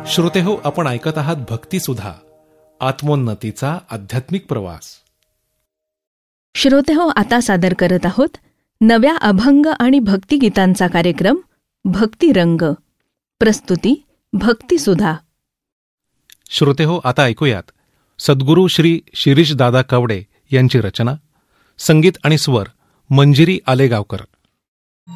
श्रोतेहो, आपण ऐकत आहात भक्तिसुधा, आत्मोन्नतीचा आध्यात्मिक प्रवास. श्रोतेहो, आता सादर करत आहोत नव्या अभंग आणि भक्तिगीतांचा कार्यक्रम भक्तिरंग. प्रस्तुती भक्तिसुधा. श्रोतेहो, आता ऐकूयात सद्गुरू श्री शिरीष दादा कवडे यांची रचना, संगीत आणि स्वर मंजिरी आलेगावकर.